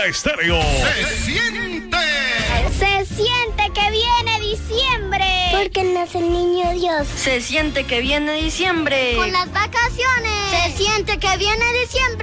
Estéreo. ¡Se siente! Se siente que viene diciembre. Porque nace el niño Dios. Se siente que viene diciembre. Con las vacaciones. Se siente que viene diciembre.